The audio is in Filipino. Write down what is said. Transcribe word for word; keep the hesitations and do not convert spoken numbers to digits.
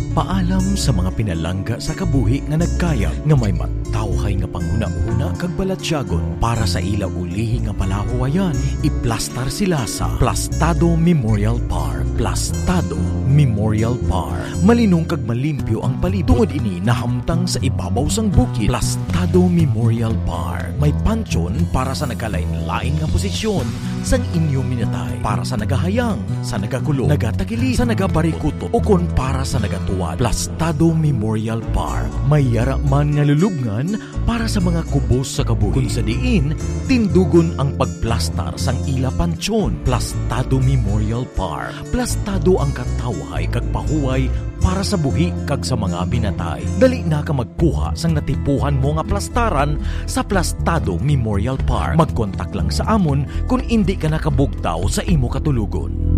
Paalam sa mga pinalangga sa kabuhi nga nagkayag nga may matawhay nga panghuna-huna kag balatsyagon para sa ila ulihi nga palahuwayan. Iplastar sila sa Plastado Memorial Park. Plastado Memorial Park. Malinong kag malimpyo ang palibot. Tungod ini nahamtang sa ibabaw sang bukid. Plastado Memorial Park. May pansyon para sa nagkalain-lain nga posisyon sang inyong minatay. Para sa nagahayang, sa nagakulo, nagatakili, sa nagabarikuto, o kon para sa nagatuwad. Plastado Memorial Park. May yara man nga lulubngan para sa mga kubos sa kabuhi. Kung sa diin, tindugon ang pagplastar sang ila pansyon. Plastado Memorial Park. Plastado ang katawhay kag pahuway para sa buhi kag sa mga binatay. Dali na ka magkuha sang natipuhan mo nga plastaran sa Plastado Memorial Park. Magkontak lang sa amon kung hindi ka nakabugtaw sa imo katulugon.